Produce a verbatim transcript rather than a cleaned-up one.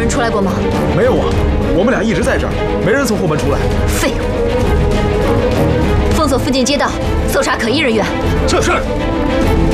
人出来过吗？ 没有啊，我们俩一直在这儿，没人从后门出来。 废物！封锁附近街道，搜查可疑人员。 是是。